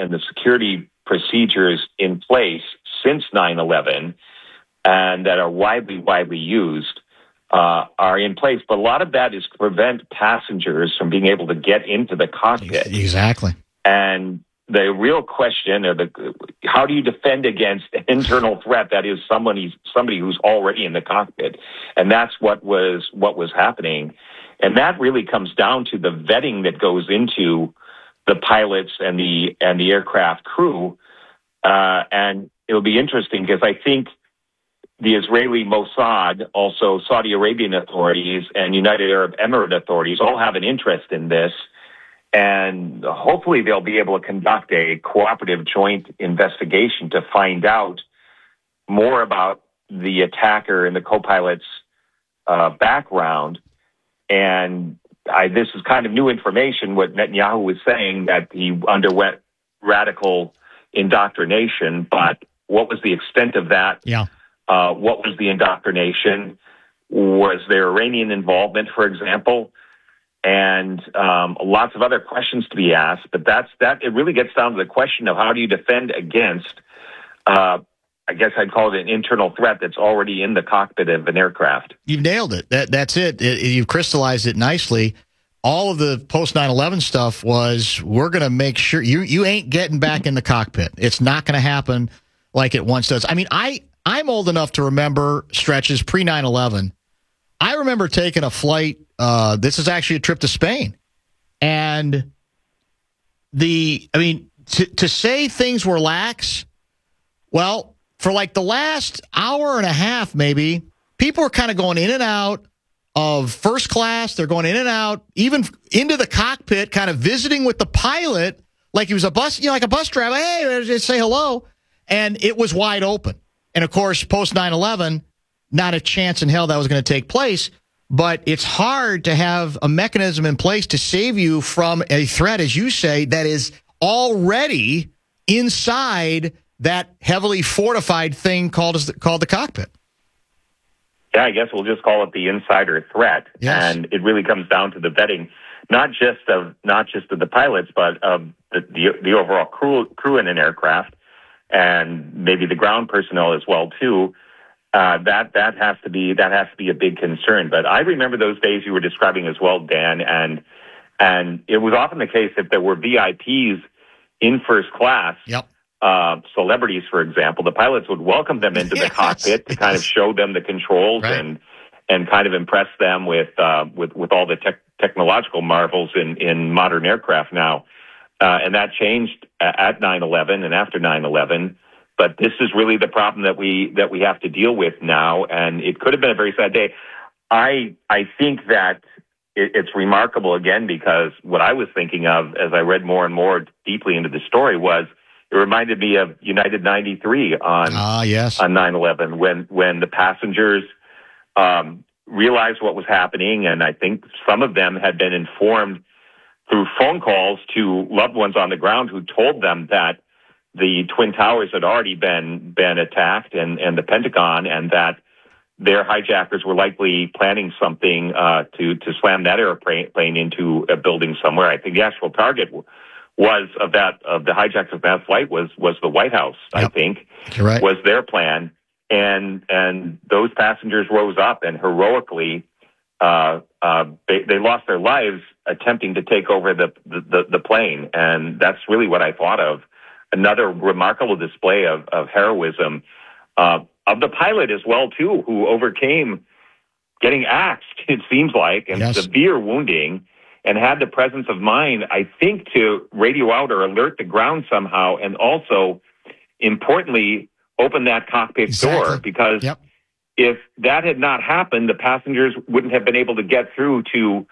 and the security procedures in place since 9/11 and that are widely used are in place. But a lot of that is to prevent passengers from being able to get into the cockpit. Exactly. And the real question, how do you defend against an internal threat that is somebody who's already in the cockpit? And that's what was happening. And that really comes down to the vetting that goes into the pilots and the aircraft crew. And it'll be interesting because I think the Israeli Mossad, also Saudi Arabian authorities and United Arab Emirates authorities all have an interest in this. And hopefully they'll be able to conduct a cooperative joint investigation to find out more about the attacker and the co-pilot's background. And this is kind of new information, what Netanyahu was saying, that he underwent radical indoctrination. But what was the extent of that? Yeah. What was the indoctrination? Was there Iranian involvement, for example? And lots of other questions to be asked. But it really gets down to the question of how do you defend against, I guess I'd call it an internal threat that's already in the cockpit of an aircraft. You've nailed it. That's it. You've crystallized it nicely. All of the post 9/11 stuff was, we're going to make sure you ain't getting back in the cockpit. It's not going to happen like it once does. I mean, I'm old enough to remember stretches pre 9/11. I remember taking a flight. This is actually a trip to Spain. And to say things were lax, well, for like the last hour and a half, maybe, people were kind of going in and out of first class. They're going in and out, even into the cockpit, kind of visiting with the pilot like he was a bus, like a bus driver. Hey, just say hello. And it was wide open. And, of course, post 9/11, not a chance in hell that was going to take place. But it's hard to have a mechanism in place to save you from a threat, as you say, that is already inside that heavily fortified thing called the cockpit. Yeah, I guess we'll just call it the insider threat. Yes. And it really comes down to the vetting, not just of the pilots, but of the overall crew in an aircraft, and maybe the ground personnel as well too. That has to be a big concern. But I remember those days you were describing as well, Dan, and it was often the case if there were VIPs in first class. Yep. Celebrities, for example, the pilots would welcome them into the cockpit to kind of show them the controls, right, and kind of impress them with all the technological marvels in modern aircraft now. And that changed at 9/11 and after 9/11. But this is really the problem that we have to deal with now, and it could have been a very sad day. I think that it's remarkable, again, because what I was thinking of as I read more and more deeply into the story was, it reminded me of United 93 on 9/11 when the passengers realized what was happening, and I think some of them had been informed through phone calls to loved ones on the ground who told them that the Twin Towers had already been attacked and the Pentagon, and that their hijackers were likely planning something to slam that airplane into a building somewhere. I think the actual target was of the hijackers of that flight was the White House. Yep. I think right. Was their plan, and those passengers rose up and heroically they lost their lives attempting to take over the plane, and that's really what I thought of. Another remarkable display of heroism of the pilot as well too, who overcame getting axed, it seems like, and severe wounding, and had the presence of mind, I think, to radio out or alert the ground somehow, and also, importantly, open that cockpit door, because if that had not happened, the passengers wouldn't have been able to get through to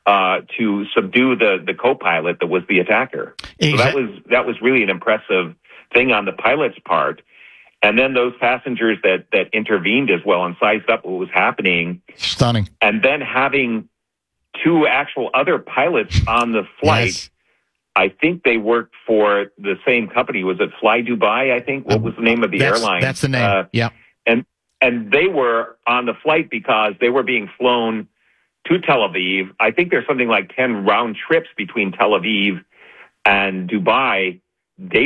subdue the co-pilot that was the attacker. So that was really an impressive thing on the pilot's part. And then those passengers that intervened as well and sized up what was happening. Stunning. And then having two actual other pilots on the flight. Yes. I think they worked for the same company. Was it Fly Dubai, I think? What was the name of the airline? That's the name, yeah. And they were on the flight because they were being flown to Tel Aviv. I think there's something like 10 round trips between Tel Aviv and Dubai